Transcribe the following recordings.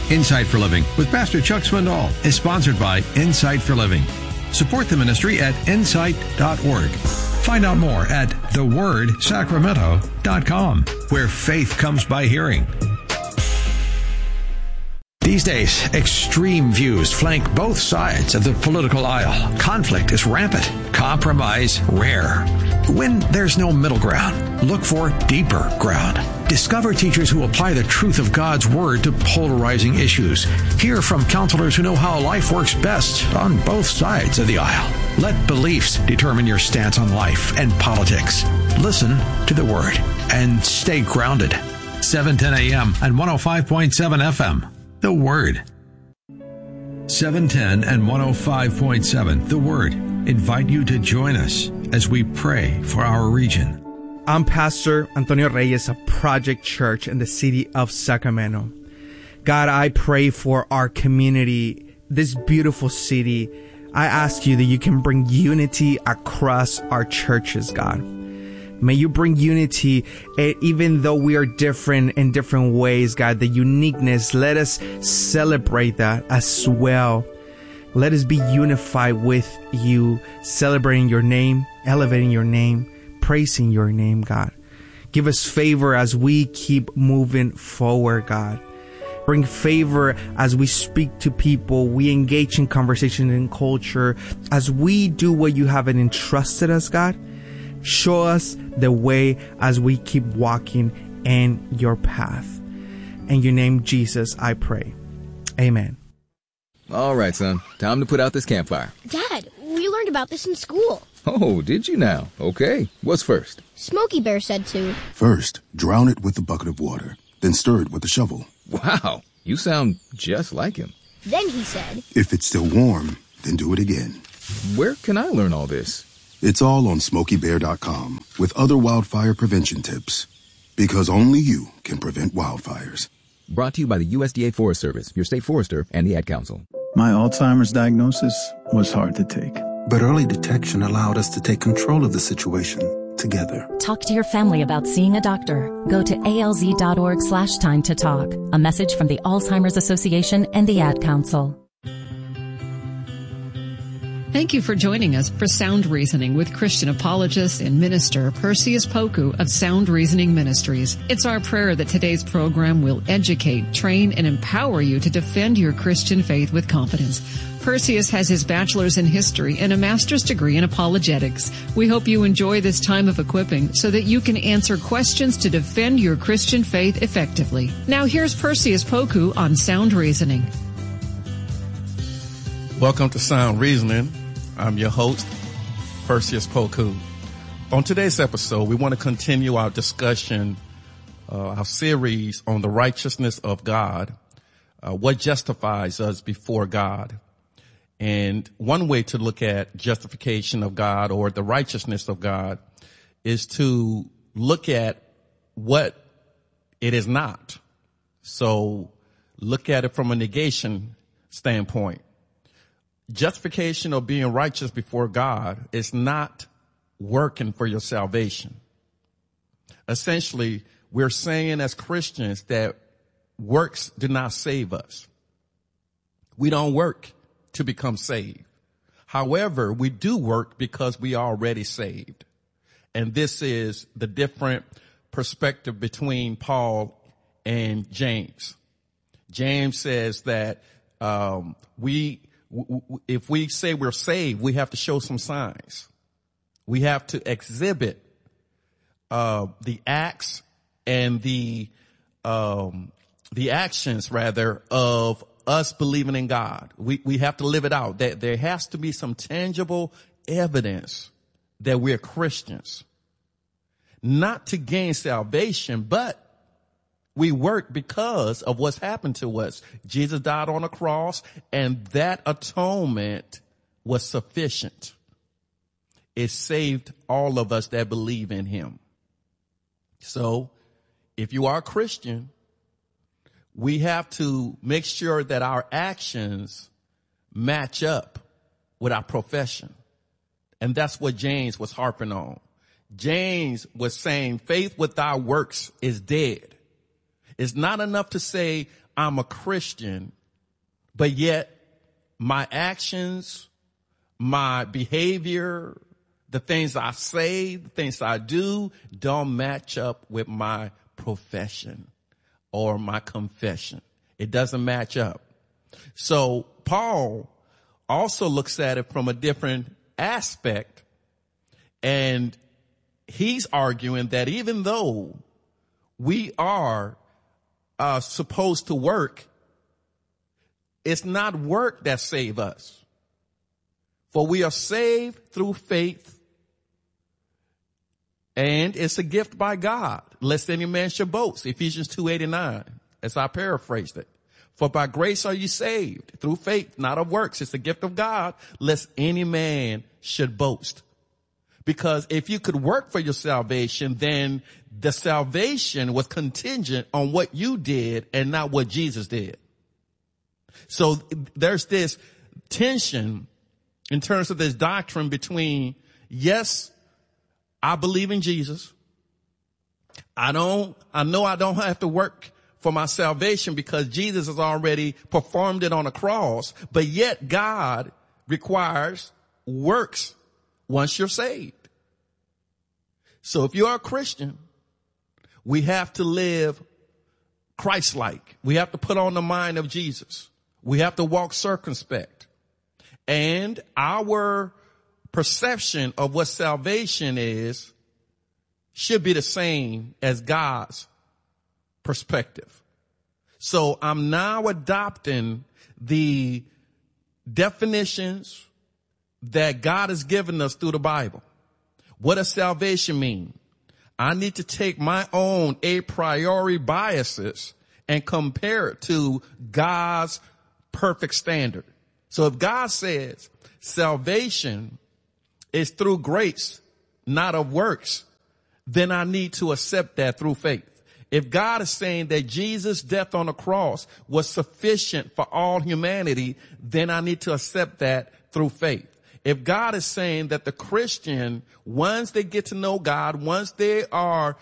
Insight for Living with Pastor Chuck Swindoll is sponsored by Insight for Living. Support the ministry at insight.org. Find out more at thewordsacramento.com, where faith comes by hearing. These days, extreme views flank both sides of the political aisle. Conflict is rampant, compromise rare. When there's no middle ground, look for deeper ground. Discover teachers who apply the truth of God's Word to polarizing issues. Hear from counselors who know how life works best on both sides of the aisle. Let beliefs determine your stance on life and politics. Listen to the Word and stay grounded. 7:10 a.m. and 105.7 FM. The Word. 710 and 105.7 The Word invite you to join us as we pray for our region. I'm Pastor Antonio Reyes of Project Church in the city of Sacramento. God, I pray for our community, this beautiful city. I ask you that you can bring unity across our churches, God. May you bring unity, even though we are different in different ways, God, the uniqueness. Let us celebrate that as well. Let us be unified with you, celebrating your name, elevating your name, praising your name, God. Give us favor as we keep moving forward, God. Bring favor as we speak to people, we engage in conversation and culture, as we do what you have entrusted us, God. Show us the way as we keep walking in your path. In your name, Jesus, I pray. Amen. All right, son. Time to put out this campfire. Dad, we learned about this in school. Oh, did you now? Okay. What's first? Smokey Bear said to. First, drown it with a bucket of water, then stir it with a shovel. Wow, you sound just like him. Then he said, If it's still warm, then do it again. Where can I learn all this? It's all on SmokeyBear.com with other wildfire prevention tips. Because only you can prevent wildfires. Brought to you by the USDA Forest Service, your state forester, and the Ad Council. My Alzheimer's diagnosis was hard to take. But early detection allowed us to take control of the situation together. Talk to your family about seeing a doctor. Go to alz.org/time to talk. A message from the Alzheimer's Association and the Ad Council. Thank you for joining us for Sound Reasoning with Christian apologist and minister Perseus Poku of Sound Reasoning Ministries. It's our prayer that today's program will educate, train, and empower you to defend your Christian faith with confidence. Perseus has his bachelor's in history and a master's degree in apologetics. We hope you enjoy this time of equipping so that you can answer questions to defend your Christian faith effectively. Now here's Perseus Poku on Sound Reasoning. Welcome to Sound Reasoning. I'm your host, Perseus Poku. On today's episode, we want to continue our discussion, our series on the righteousness of God, what justifies us before God. And one way to look at justification of God or the righteousness of God is to look at what it is not. So look at it from a negation standpoint. Justification or being righteous before God is not working for your salvation. Essentially, we're saying as Christians that works do not save us. We don't work to become saved. However, we do work because we are already saved. And this is the different perspective between Paul and James. James says that if we say we're saved, we have to show some signs. We have to exhibit the acts and the actions rather of us believing in God. We have to live it out. There has to be some tangible evidence that we're Christians. Not to gain salvation, but we work because of what's happened to us. Jesus died on a cross, and that atonement was sufficient. It saved all of us that believe in him. So if you are a Christian, we have to make sure that our actions match up with our profession. And that's what James was harping on. James was saying faith without works is dead. It's not enough to say I'm a Christian, but yet my actions, my behavior, the things I say, the things I do don't match up with my profession or my confession. It doesn't match up. So Paul also looks at it from a different aspect, and he's arguing that even though we are supposed to work, it's not work that saves us. For we are saved through faith, and it's a gift by God, lest any man should boast. Ephesians 2:89, as I paraphrased it. For by grace are you saved through faith, not of works. It's a gift of God, lest any man should boast. Because if you could work for your salvation, then the salvation was contingent on what you did and not what Jesus did. So there's this tension in terms of this doctrine between, yes, I believe in Jesus. I know I don't have to work for my salvation because Jesus has already performed it on the cross, but yet God requires works once you're saved. So if you're a Christian, we have to live Christ-like. We have to put on the mind of Jesus. We have to walk circumspect. And our perception of what salvation is should be the same as God's perspective. So I'm now adopting the definitions that God has given us through the Bible. What does salvation mean? I need to take my own a priori biases and compare it to God's perfect standard. So if God says salvation is through grace, not of works, then I need to accept that through faith. If God is saying that Jesus' death on the cross was sufficient for all humanity, then I need to accept that through faith. If God is saying that the Christian, once they get to know God, once they have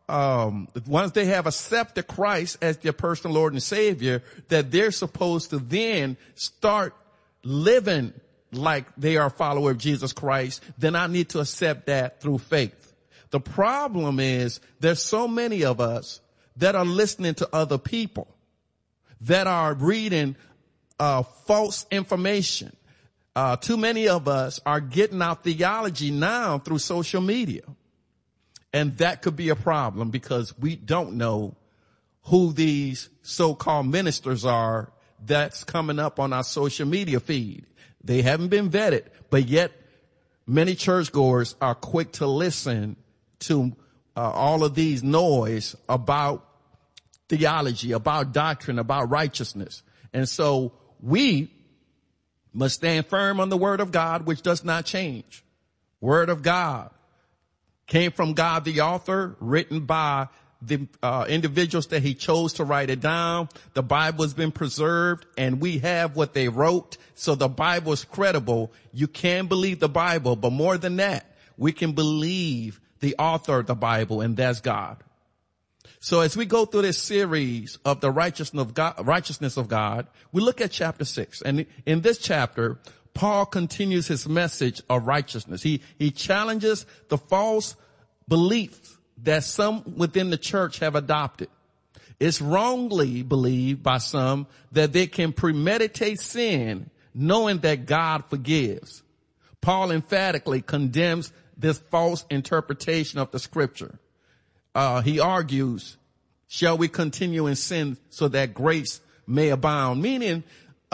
accepted Christ as their personal Lord and Savior, that they're supposed to then start living like they are a follower of Jesus Christ, then I need to accept that through faith. The problem is there's so many of us that are listening to other people, that are reading false information. Too many of us are getting our theology now through social media. And that could be a problem because we don't know who these so-called ministers are that's coming up on our social media feed. They haven't been vetted, but yet many churchgoers are quick to listen to all of these noise about theology, about doctrine, about righteousness. And so we must stand firm on the word of God, which does not change. Word of God came from God, the author, written by the individuals that he chose to write it down. The Bible has been preserved and we have what they wrote. So the Bible is credible. You can believe the Bible, but more than that, we can believe the author of the Bible, and that's God. So as we go through this series of the righteousness of God, we look at chapter 6. And in this chapter, Paul continues his message of righteousness. He challenges the false beliefs that some within the church have adopted. It's wrongly believed by some that they can premeditate sin knowing that God forgives. Paul emphatically condemns this false interpretation of the scripture. He argues, shall we continue in sin so that grace may abound? Meaning,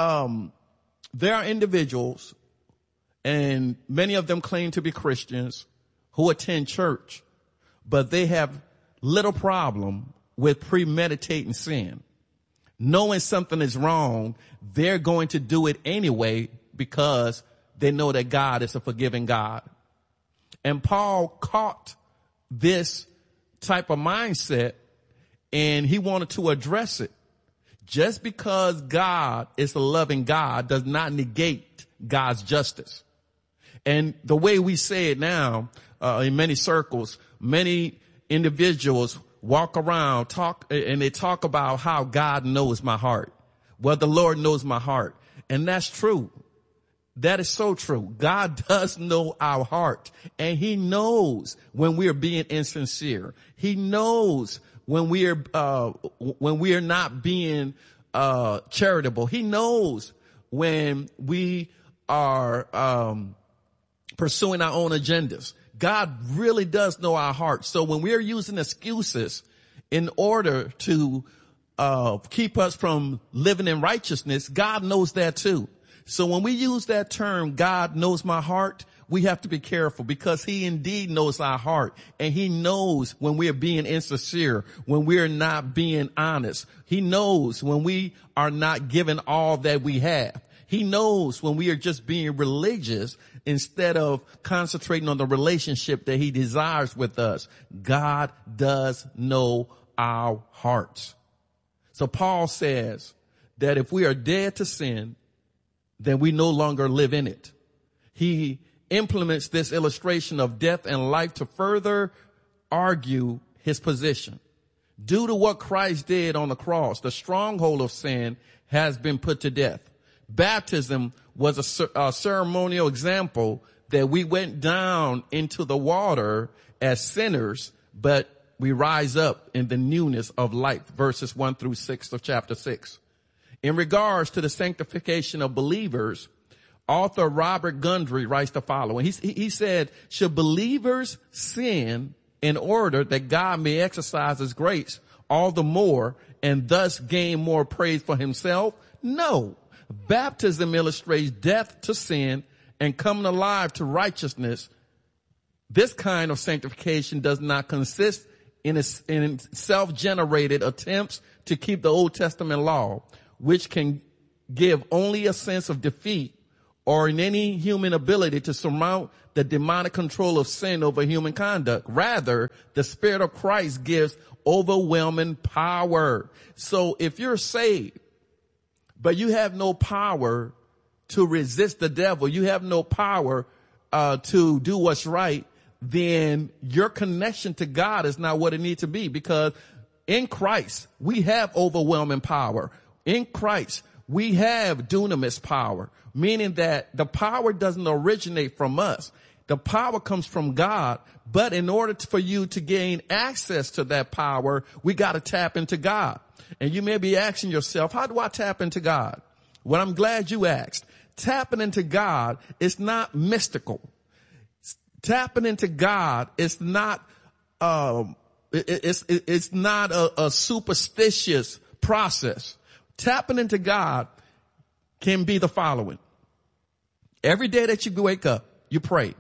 there are individuals, and many of them claim to be Christians, who attend church, but they have little problem with premeditating sin. Knowing something is wrong, they're going to do it anyway because they know that God is a forgiving God. And Paul caught this type of mindset and he wanted to address it. Just because God is a loving God does not negate God's justice. And the way we say it now, in many circles, many individuals walk around, and they talk about how God knows my heart. Well, the Lord knows my heart. And that's true. That is so true. God does know our heart, and he knows when we are being insincere. He knows when we are not being charitable. He knows when we are pursuing our own agendas. God really does know our heart. So when we are using excuses in order to keep us from living in righteousness, God knows that too. So when we use that term, God knows my heart, we have to be careful, because he indeed knows our heart, and he knows when we are being insincere, when we are not being honest. He knows when we are not giving all that we have. He knows when we are just being religious instead of concentrating on the relationship that he desires with us. God does know our hearts. So Paul says that if we are dead to sin, then we no longer live in it. He implements this illustration of death and life to further argue his position. Due to what Christ did on the cross, the stronghold of sin has been put to death. Baptism was a ceremonial example that we went down into the water as sinners, but we rise up in the newness of life, verses 1-6 of chapter 6. In regards to the sanctification of believers, author Robert Gundry writes the following. He said, should believers sin in order that God may exercise his grace all the more and thus gain more praise for himself? No. Baptism illustrates death to sin and coming alive to righteousness. This kind of sanctification does not consist in self-generated attempts to keep the Old Testament law, which can give only a sense of defeat, or in any human ability to surmount the demonic control of sin over human conduct. Rather, the Spirit of Christ gives overwhelming power. So if you're saved, but you have no power to resist the devil, you have no power to do what's right, then your connection to God is not what it needs to be, because in Christ, we have overwhelming power. In Christ, we have dunamis power, meaning that the power doesn't originate from us. The power comes from God, but in order for you to gain access to that power, we got to tap into God. And you may be asking yourself, how do I tap into God? Well, I'm glad you asked. Tapping into God is not mystical. Tapping into God is not, it's not a superstitious process. Tapping into God can be the following. Every day that you wake up, you pray.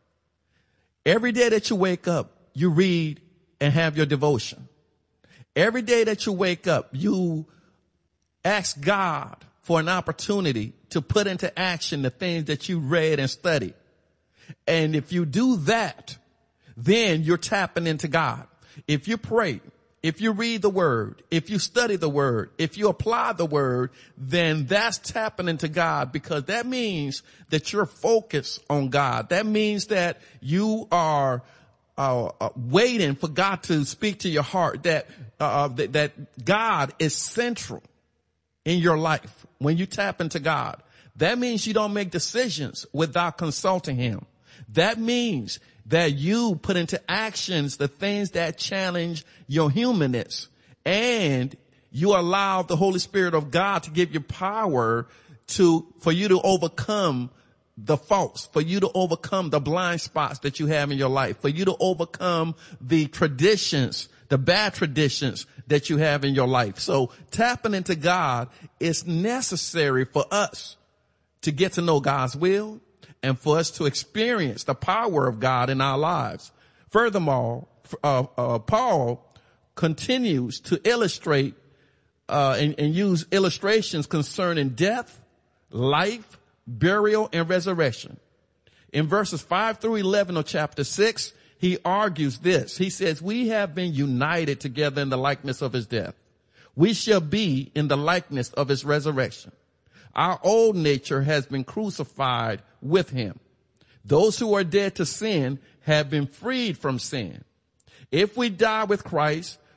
Every day that you wake up, you read and have your devotion. Every day that you wake up, you ask God for an opportunity to put into action the things that you read and studied. And if you do that, then you're tapping into God. If you pray, if you read the word, if you study the word, if you apply the word, then that's tapping into God, because that means that you're focused on God. That means that you are waiting for God to speak to your heart, that God is central in your life. When you tap into God, that means you don't make decisions without consulting him. That means that you put into actions the things that challenge your humanness, and you allow the Holy Spirit of God to give you power for you to overcome the faults, for you to overcome the blind spots that you have in your life, for you to overcome the traditions, the bad traditions that you have in your life. So tapping into God is necessary for us to get to know God's will and for us to experience the power of God in our lives. Furthermore, Paul continues to illustrate and use illustrations concerning death, life, burial, and resurrection. In verses 5-11 of chapter 6, he argues this. He says, we have been united together in the likeness of his death. We shall be in the likeness of his resurrection. Our old nature has been crucified with him. Those who are dead to sin have been freed from sin. If we die with Christ,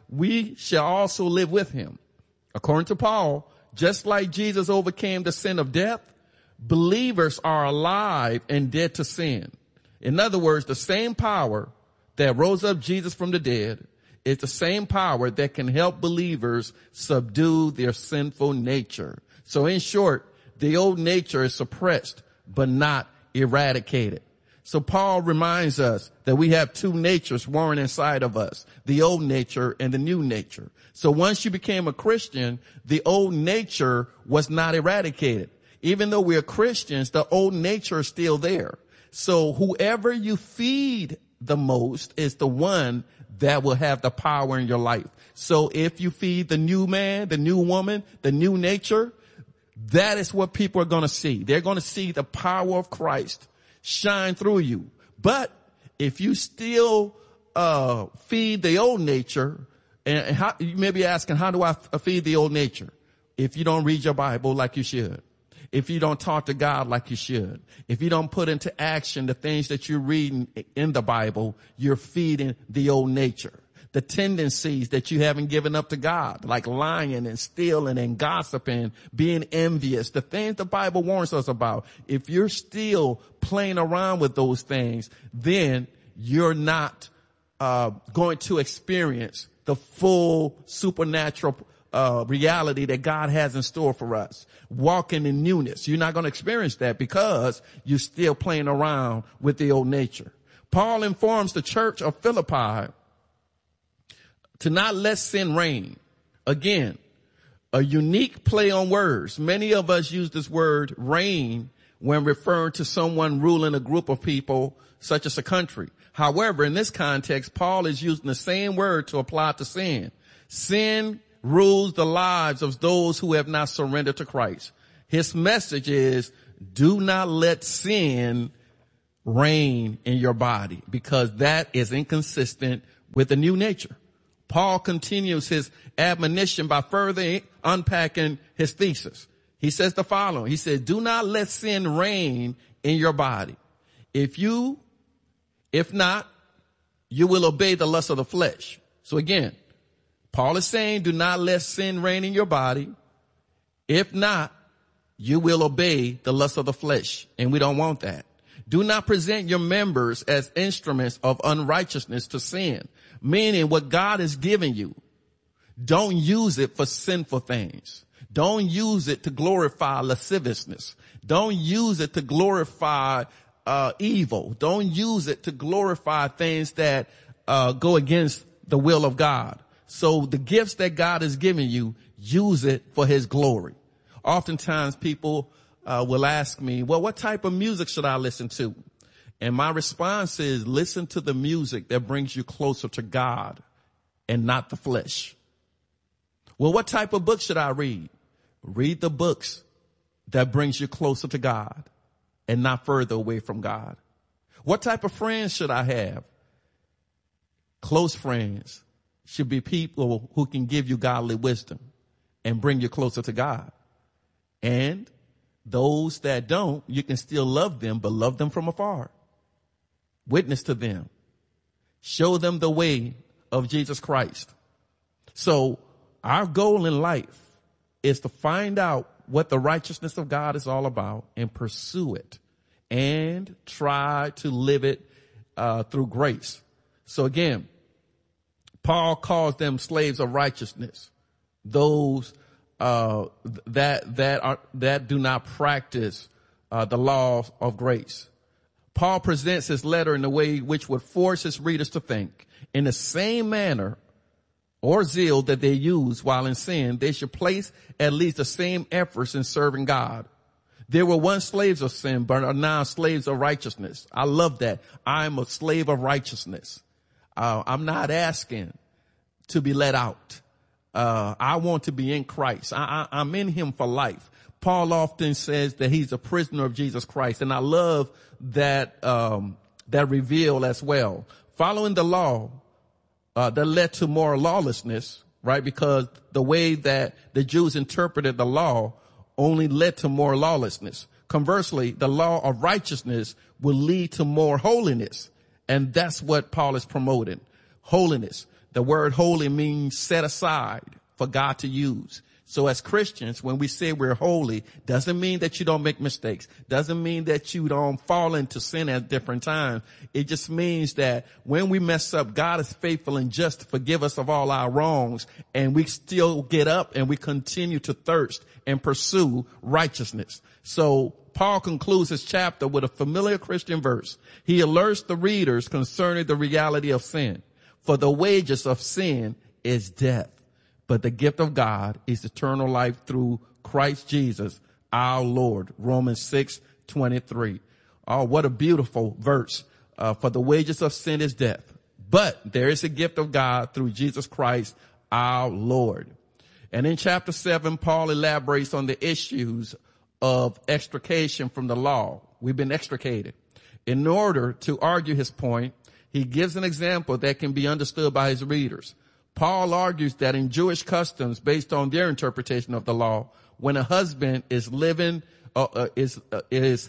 we shall also live with him. According to Paul, just like Jesus overcame the sin of death, believers are alive and dead to sin. In other words, the same power that rose up Jesus from the dead is the same power that can help believers subdue their sinful nature. So in short, the old nature is suppressed, but not eradicated. So Paul reminds us that we have two natures warring inside of us, the old nature and the new nature. So once you became a Christian, the old nature was not eradicated. Even though we are Christians, the old nature is still there. So whoever you feed the most is the one that will have the power in your life. So if you feed the new man, the new woman, the new nature, that is what people are going to see. They're going to see the power of Christ shine through you. But if you still feed the old nature, and you may be asking, how do I feed the old nature? If you don't read your Bible like you should, if you don't talk to God like you should, if you don't put into action the things that you're reading in the Bible, you're feeding the old nature. The tendencies that you haven't given up to God, like lying and stealing and gossiping, being envious, the things the Bible warns us about. If you're still playing around with those things, then you're not going to experience the full supernatural reality that God has in store for us. Walking in newness. You're not going to experience that because you're still playing around with the old nature. Paul informs the church of Philippi to not let sin reign. Again, a unique play on words. Many of us use this word reign when referring to someone ruling a group of people, such as a country. However, in this context, Paul is using the same word to apply to sin. Sin rules the lives of those who have not surrendered to Christ. His message is, do not let sin reign in your body, because that is inconsistent with the new nature. Paul continues his admonition by further unpacking his thesis. He says the following. He said, do not let sin reign in your body. If not, you will obey the lust of the flesh. So again, Paul is saying, do not let sin reign in your body. If not, you will obey the lust of the flesh. And we don't want that. Do not present your members as instruments of unrighteousness to sin. Meaning what God has given you, don't use it for sinful things. Don't use it to glorify lasciviousness. Don't use it to glorify evil. Don't use it to glorify things that go against the will of God. So the gifts that God has given you, use it for his glory. Oftentimes people will ask me, well, what type of music should I listen to? And my response is, listen to the music that brings you closer to God and not the flesh. Well, what type of book should I read? Read the books that brings you closer to God and not further away from God. What type of friends should I have? Close friends should be people who can give you godly wisdom and bring you closer to God. And those that don't, you can still love them, but love them from afar. Witness to them. Show them the way of Jesus Christ. So our goal in life is to find out what the righteousness of God is all about and pursue it and try to live it through grace. So again, Paul calls them slaves of righteousness, those that do not practice the laws of grace. Paul presents his letter in a way which would force his readers to think in the same manner or zeal that they use while in sin, they should place at least the same efforts in serving God. They were once slaves of sin, but are now slaves of righteousness. I love that. I'm a slave of righteousness. I'm not asking to be let out. I want to be in Christ. I'm in him for life. Paul often says that he's a prisoner of Jesus Christ. And I love that reveal as well. Following the law, that led to more lawlessness, right? Because the way that the Jews interpreted the law only led to more lawlessness. Conversely, the law of righteousness will lead to more holiness. And that's what Paul is promoting. Holiness. The word holy means set aside for God to use. So as Christians, when we say we're holy, doesn't mean that you don't make mistakes. Doesn't mean that you don't fall into sin at different times. It just means that when we mess up, God is faithful and just to forgive us of all our wrongs. And we still get up and we continue to thirst and pursue righteousness. So Paul concludes his chapter with a familiar Christian verse. He alerts the readers concerning the reality of sin. For the wages of sin is death. But the gift of God is eternal life through Christ Jesus, our Lord. Romans 6:23. Oh, what a beautiful verse. For the wages of sin is death. But there is a gift of God through Jesus Christ, our Lord. And in chapter 7, Paul elaborates on the issues of extrication from the law. We've been extricated. In order to argue his point, he gives an example that can be understood by his readers. Paul argues that in Jewish customs, based on their interpretation of the law, when a husband is living, the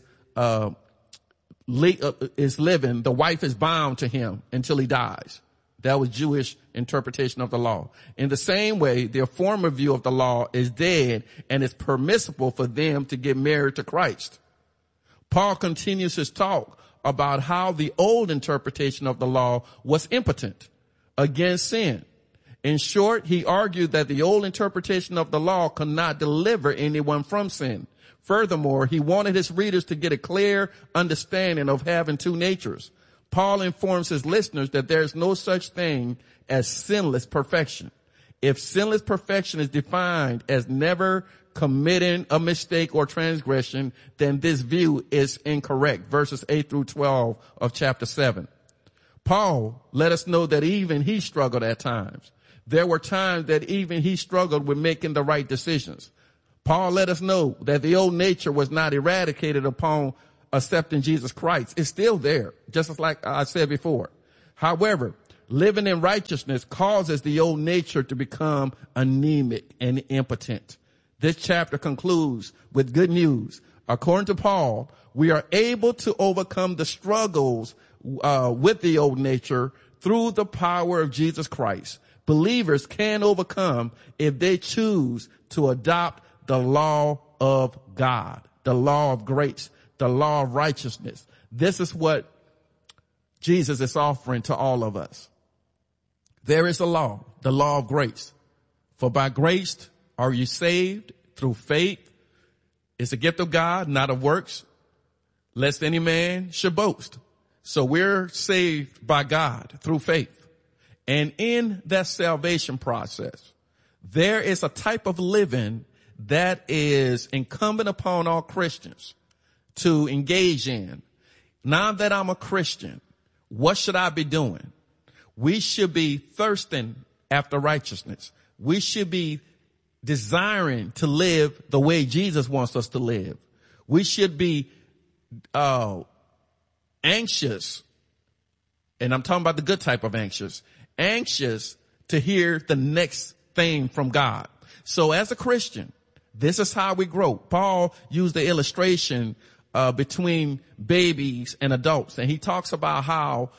wife is bound to him until he dies. That was Jewish interpretation of the law. In the same way, their former view of the law is dead and it's permissible for them to get married to Christ. Paul continues his talk about how the old interpretation of the law was impotent against sin. In short, he argued that the old interpretation of the law could not deliver anyone from sin. Furthermore, he wanted his readers to get a clear understanding of having two natures. Paul informs his listeners that there is no such thing as sinless perfection. If sinless perfection is defined as never committing a mistake or transgression, then this view is incorrect. Verses 8 through 12 of chapter 7. Paul let us know that even he struggled at times. There were times that even he struggled with making the right decisions. Paul let us know that the old nature was not eradicated upon accepting Jesus Christ. It's still there, just as like I said before. However, living in righteousness causes the old nature to become anemic and impotent. This chapter concludes with good news. According to Paul, we are able to overcome the struggles with the old nature through the power of Jesus Christ. Believers can overcome if they choose to adopt the law of God, the law of grace, the law of righteousness. This is what Jesus is offering to all of us. There is a law, the law of grace. For by grace are you saved through faith. It's a gift of God, not of works, lest any man should boast. So we're saved by God through faith. And in that salvation process, there is a type of living that is incumbent upon all Christians to engage in. Now that I'm a Christian, what should I be doing? We should be thirsting after righteousness. We should be desiring to live the way Jesus wants us to live. We should be anxious, and I'm talking about the good type of anxious to hear the next thing from God. So as a Christian, this is how we grow. Paul used the illustration between babies and adults, and he talks about how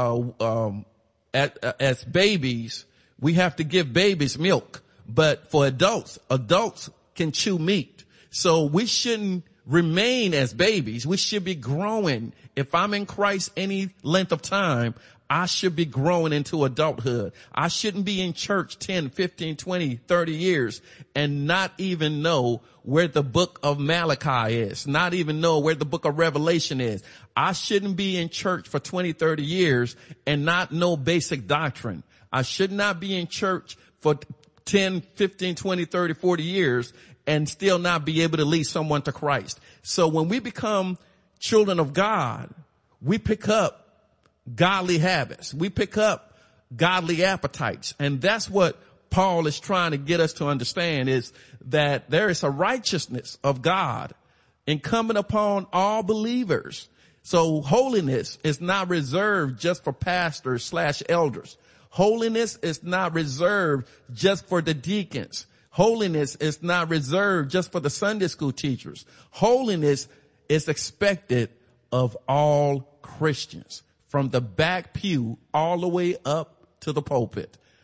as babies we have to give babies milk, but for adults can chew meat. So we shouldn't remain as babies. We should be growing. If I'm in Christ any length of time, I should be growing into adulthood. I shouldn't be in church 10, 15, 20, 30 years and not even know where the book of Malachi is, not even know where the book of Revelation is. I shouldn't be in church for 20, 30 years and not know basic doctrine. I should not be in church for 10, 15, 20, 30, 40 years and still not be able to lead someone to Christ. So when we become children of God, we pick up godly habits. We pick up godly appetites. And that's what Paul is trying to get us to understand, is that there is a righteousness of God incumbent upon all believers. So holiness is not reserved just for pastors / elders. Holiness is not reserved just for the deacons. Holiness is not reserved just for the Sunday school teachers. Holiness is expected of all Christians, from the back pew all the way up to the pulpit.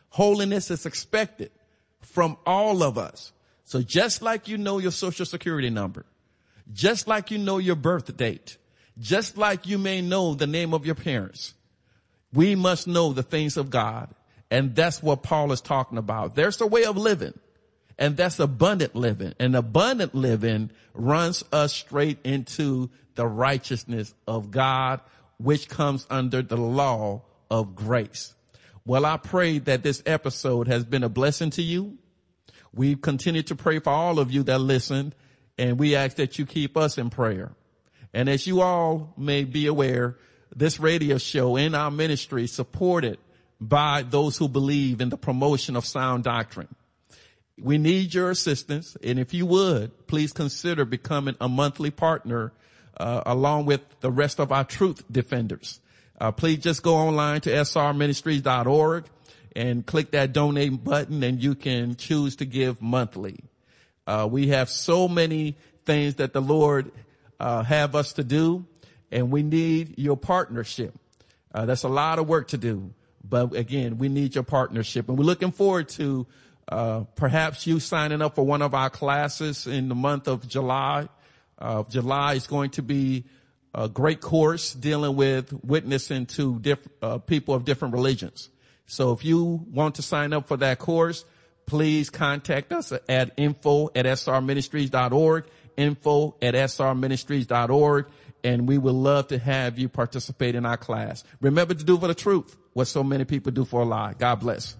Holiness is expected from all of us. So just like you know your social security number, just like you know your birth date, just like you may know the name of your parents, we must know the things of God. And that's what Paul is talking about. There's a way of living, and that's abundant living. And abundant living runs us straight into the righteousness of God, which comes under the law of grace. Well, I pray that this episode has been a blessing to you. We continue to pray for all of you that listened, and we ask that you keep us in prayer. And as you all may be aware, this radio show and our ministry is supported by those who believe in the promotion of sound doctrine. We need your assistance, and if you would, please consider becoming a monthly partner along with the rest of our truth defenders. Please just go online to srministries.org and click that donate button, and you can choose to give monthly. We have so many things that the Lord have us to do, and we need your partnership. That's a lot of work to do. But again, we need your partnership, and we're looking forward to perhaps you signing up for one of our classes in the month of July. July is going to be a great course dealing with witnessing to people of different religions. So if you want to sign up for that course, please contact us at info@srministries.org, info@srministries.org, and we would love to have you participate in our class. Remember to do for the truth what so many people do for a lie. God bless.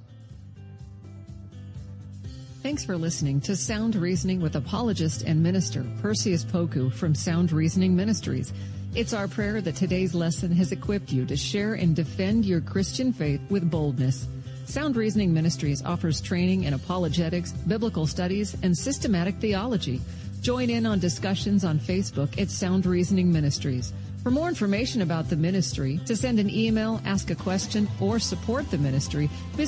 Thanks for listening to Sound Reasoning with apologist and minister Perseus Poku from Sound Reasoning Ministries. It's our prayer that today's lesson has equipped you to share and defend your Christian faith with boldness. Sound Reasoning Ministries offers training in apologetics, biblical studies, and systematic theology. Join in on discussions on Facebook at Sound Reasoning Ministries. For more information about the ministry, to send an email, ask a question, or support the ministry, visit